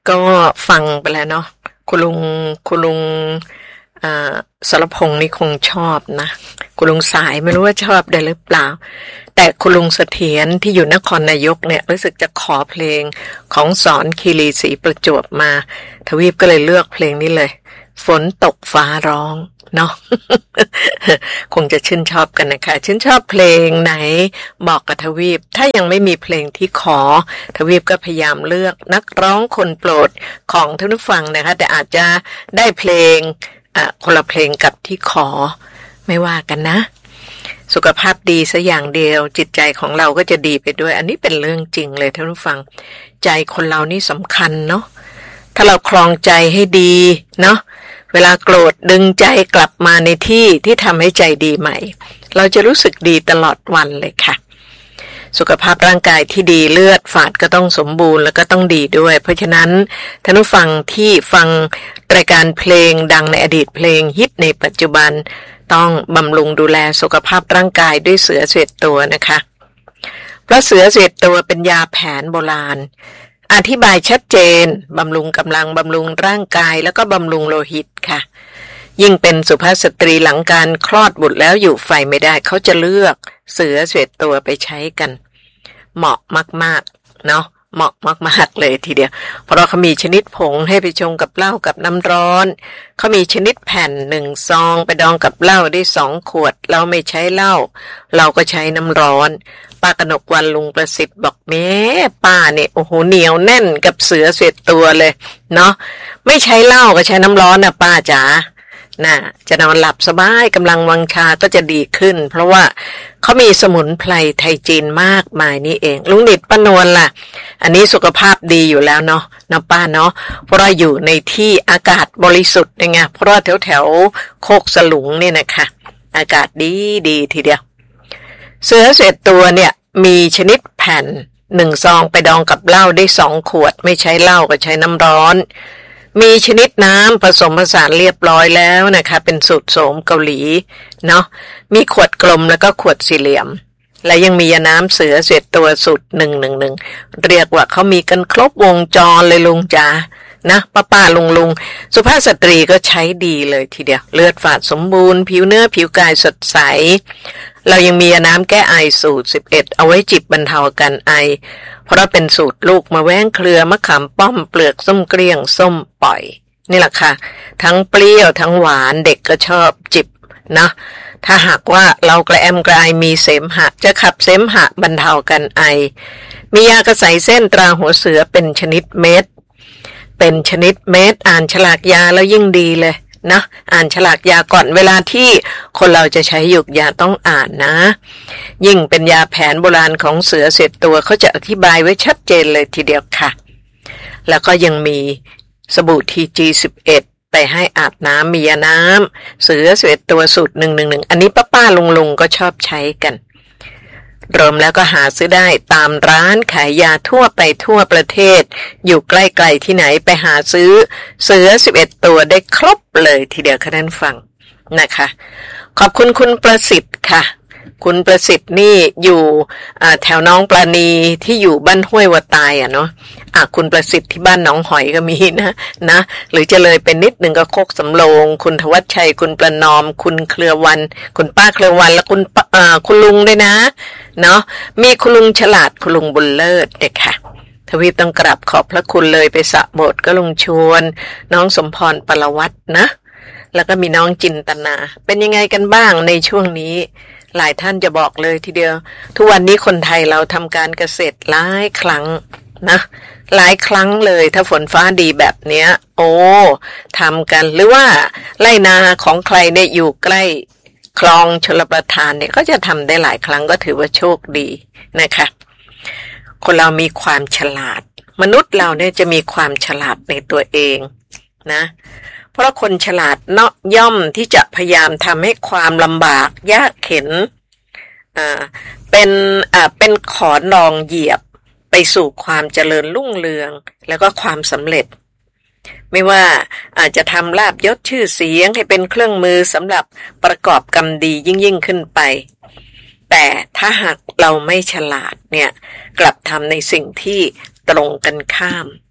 ก็ฟังไปแล้วเนาะคุณลุงอ่าสรพงษ์นี่คงชอบนะคุณลุงสายไม่รู้ว่าชอบได้หรือเปล่าแต่คุณลุงเสถียรที่อยู่นครนายกเนี่ยรู้สึกจะขอเพลงของสอนคีรีศรีประจวบมาทวีปก็เลยเลือกเพลงนี้เลยฝนตกฟ้าร้องเนาะ คงจะชื่นชอบกันนะคะชื่นชอบเพลงไหนบอกกับทวีปถ้ายังไม่มีเพลงที่ขอทวีปก็พยายามเลือกนักร้องคนโปรดของท่านผู้ฟังนะคะแต่อาจจะได้เพลงคนละเพลงกับที่ขอไม่ว่ากันนะสุขภาพดีสักอย่างเดียวจิตใจของเราก็จะดีไปด้วยอันนี้เป็นเรื่องจริงเลยท่านผู้ฟังใจคนเรานี่สำคัญเนาะถ้าเราครองใจให้ดีเนาะเวลาโกรธดึงใจกลับมาในที่ทำให้ใจดีใหม่เราจะรู้สึกดีตลอดวันเลยค่ะสุขภาพร่างกายที่ดีเลือดฝาดก็ต้องสมบูรณ์แล้วก็ต้องดีด้วยเพราะฉะนั้นท่านผู้ฟังที่ฟังรายการเพลงดังในอดีตเพลงฮิตในปัจจุบันต้องบำรุงดูแลสุขภาพร่างกายด้วยเสือเสวตตัวนะคะเพราะเสือเสวตตัวเป็นยาแผนโบราณอธิบายชัดเจนบำรุงกำลังบำรุงร่างกายแล้วก็บำรุงโลหิตค่ะยิ่งเป็นสุภาพสตรีหลังการคลอดบุตรแล้วอยู่ไฟไม่ได้เขาจะเลือกเสือเสวตตัวไปใช้กันเหมาะมากๆเนาะเหมาะมากๆเลยทีเดียวเพราะเขามีชนิดผงให้ไปชงกับเหล้ากับน้ำร้อนเขามีชนิดแผ่น1 ซองไปดองกับเหล้าได้2 ขวดเราไม่ใช้เหล้าเราก็ใช้น้ำร้อนป้ากนกวรรณลุงประสิทธิ์บอกแม่ป้าเนี่ยโอ้โหเหนียวแน่นกับเสือเสวตตัวเลยเนาะไม่ใช้เหล้าก็ใช้น้ำร้อนนะป้าจ๋าน่ะจะนอนหลับสบายกำลังวังชาก็จะดีขึ้นเพราะว่าเขามีสมุนไพรไทยจีนมากมายนี่เองลุงนิดป้านวลล่ะอันนี้สุขภาพดีอยู่แล้วเนาะป้าเนาะเพราะเราอยู่ในที่อากาศบริสุทธิ์ไงเพราะว่าแถวโคกสลุงเนี่ยนะคะอากาศดีทีเดียวเสือเสวตตัวเนี่ยมีชนิดแผ่น1 ซองไปดองกับเหล้าได้2 ขวดไม่ใช้เหล้าก็ใช้น้ำร้อนมีชนิดน้ำผสมผสานเรียบร้อยแล้วนะคะเป็นสูตรโสมเกาหลีเนาะมีขวดกลมแล้วก็ขวดสี่เหลี่ยมและยังมียาน้ำเสือเสวตตัวสูตร111เรียกว่าเขามีกันครบวงจรเลยลุงจ๋านะป้าลุงสุภาพสตรีก็ใช้ดีเลยทีเดียวเลือดฝาดสมบูรณ์ผิวเนื้อผิวกายสดใสเรายังมียาน้ำแก้ไอสูตร11เอาไว้จิบบรรเทาอาการไอเพราะเป็นสูตรลูกมะแว้งเครือมะขามป้อมเปลือกส้มเกลี้ยงส้มปล่อยนี่แหละค่ะทั้งเปรี้ยวทั้งหวานเด็กก็ชอบจิบนะถ้าหากว่าเรากระแอมกระไอมีเสมหะจะขับเสมหะบรรเทากันไอมียากระใสเส้นตราหัวเสือเป็นชนิดเม็ดอ่านฉลากยาแล้วยิ่งดีเลยนะอ่านฉลากยาก่อนเวลาที่คนเราจะใช้หยุกยาต้องอ่านนะยิ่งเป็นยาแผนโบราณของเสือเสวตตัวเขาจะอธิบายไว้ชัดเจนเลยทีเดียวค่ะแล้วก็ยังมีสบู่ TG11 ไปให้อาบน้ำมียาน้ำเสือเสวตตัวสูตร111อันนี้ป้าลุงก็ชอบใช้กันรวมแล้วก็หาซื้อได้ตามร้านขายยาทั่วไปทั่วประเทศอยู่ใกล้ๆที่ไหนไปหาซื้อเสือ11ตัวได้ครบเลยทีเดียวค่ะท่านฟังนะคะขอบคุณคุณประสิทธิ์ค่ะคุณประสิทธิ์นี่อยู่แถวน้องปลาณีที่อยู่บ้านห้วยวะตายเนาะคุณประสิทธิ์ที่บ้านหนองหอยก็มีนะหรือจะเลยเป็นนิดนึงก็โคกสำโรงคุณทวัชชัยคุณประนอมคุณเครือวันคุณป้าเครือวันและคุณลุงด้วยนะเนาะมีคุณลุงฉลาดคุณลุงบุญเลิศเด็กค่ะทวีปต้องกราบขอบพระคุณเลยไปสระโบสถ์ก็ลุงชวนน้องสมพรปรวัตรนะแล้วก็มีน้องจินตนาเป็นยังไงกันบ้างในช่วงนี้หลายท่านจะบอกเลยทีเดียวทุกวันนี้คนไทยเราทำการเกษตรหลายครั้งนะหลายครั้งเลยถ้าฝนฟ้าดีแบบเนี้ยโอ้ทำกันหรือว่าไร่นาของใครเนี่ยอยู่ใกล้คลองชลประทานเนี่ยก็จะทำได้หลายครั้งก็ถือว่าโชคดีนะคะคนเรามีความฉลาดมนุษย์เราเนี่ยจะมีความฉลาดในตัวเองนะเพราะคนฉลาดเนาะย่อมที่จะพยายามทำให้ความลำบากยากเข็ญเป็นขอนรองเหยียบไปสู่ความเจริญรุ่งเรืองแล้วก็ความสำเร็จไม่ว่าอาจจะทำลาภยศชื่อเสียงให้เป็นเครื่องมือสำหรับประกอบกรรมดียิ่งขึ้นไปแต่ถ้าหากเราไม่ฉลาดเนี่ยกลับทำในสิ่งที่ตรงกันข้าม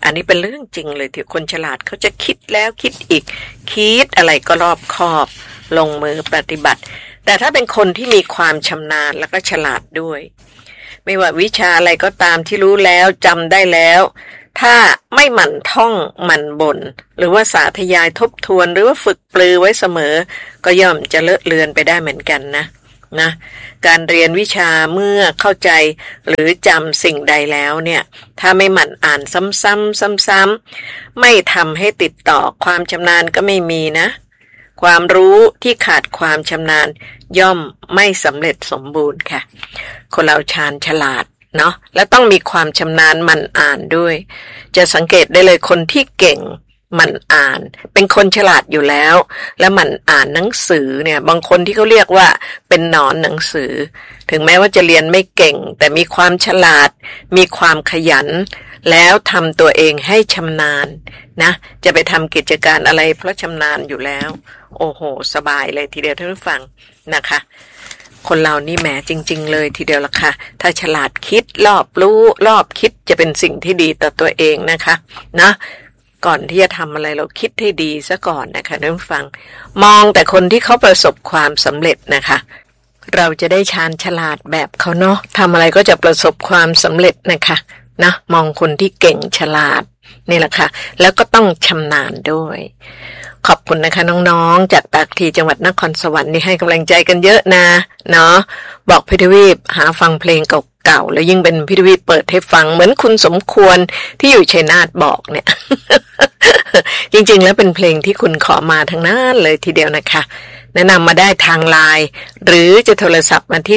อันนี้เป็นเรื่องจริงเลยที่คนฉลาดเขาจะคิดแล้วคิดอีกคิดอะไรก็รอบคอบลงมือปฏิบัติแต่ถ้าเป็นคนที่มีความชำนาญแล้วก็ฉลาดด้วยไม่ว่าวิชาอะไรก็ตามที่รู้แล้วจำได้แล้วถ้าไม่หมั่นท่องหมั่นบ่นหรือว่าสาธยายทบทวนหรือว่าฝึกปลือไว้เสมอก็ย่อมจะเลอะเลือนไปได้เหมือนกันนะการเรียนวิชาเมื่อเข้าใจหรือจำสิ่งใดแล้วเนี่ยถ้าไม่หมั่นอ่านซ้ำๆไม่ทำให้ติดต่อความชำนาญก็ไม่มีนะความรู้ที่ขาดความชำนาญย่อมไม่สำเร็จสมบูรณ์ค่ะคนเราชาญฉลาดเนาะและต้องมีความชำนาญหมั่นอ่านด้วยจะสังเกตได้เลยคนที่เก่งหมั่นอ่านเป็นคนฉลาดอยู่แล้วและหมั่นอ่านหนังสือเนี่ยบางคนที่เขาเรียกว่าเป็นหนอนหนังสือถึงแม้ว่าจะเรียนไม่เก่งแต่มีความฉลาดมีความขยันแล้วทำตัวเองให้ชำนาญนะจะไปทำกิจการอะไรเพราะชำนาญอยู่แล้วโอ้โหสบายเลยทีเดียวท่านผู้ฟังนะคะคนเรานี่แหมจริงๆเลยทีเดียวล่ะค่ะถ้าฉลาดคิดรอบรู้รอบคิดจะเป็นสิ่งที่ดีต่อตัวเองนะคะนะก่อนที่จะทำอะไรเราคิดให้ดีซะก่อนนะคะท่านผู้ฟังมองแต่คนที่เขาประสบความสำเร็จนะคะเราจะได้ชาญฉลาดแบบเขาเนาะทำอะไรก็จะประสบความสำเร็จนะคะนะมองคนที่เก่งฉลาดนี่แหละค่ะแล้วก็ต้องชำนาญด้วยขอบคุณนะคะน้องๆจากปากพลีจังหวัดนครสวรรค์นี่ให้กำลังใจกันเยอะนะเนาะบอกพี่ทวีปหาฟังเพลงเก่าๆแล้วยิ่งเป็นพี่ทวีปเปิดให้ฟังเหมือนคุณสมควรที่อยู่ชัยนาทบอกเนี่ย จริงๆแล้วเป็นเพลงที่คุณขอมาทั้งนั้นเลยทีเดียวนะคะแนะนำมาได้ทางไลน์หรือจะโทรศัพท์มาที่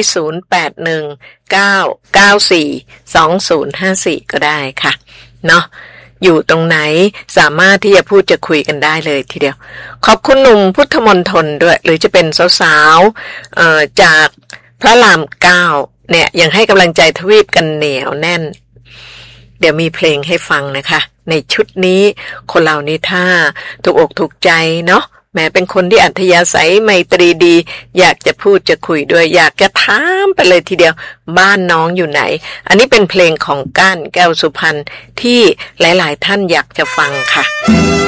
0819942054ก็ได้ค่ะเนาะอยู่ตรงไหนสามารถที่จะพูดจะคุยกันได้เลยทีเดียวขอบคุณหนุ่มพุทธมณฑลด้วยหรือจะเป็นสาวๆจากพระราม9เนี่ยยังให้กำลังใจทวีปกันเหนียวแน่นเดี๋ยวมีเพลงให้ฟังนะคะในชุดนี้คนเหล่านี้ถ้าถูกอกถูกใจเนาะแม้เป็นคนที่อัธยาศัยไมตรีดีอยากจะพูดจะคุยด้วยอยากจะถามไปเลยทีเดียวบ้านน้องอยู่ไหนอันนี้เป็นเพลงของก้านแก้วสุพรรณที่หลายๆท่านอยากจะฟังค่ะ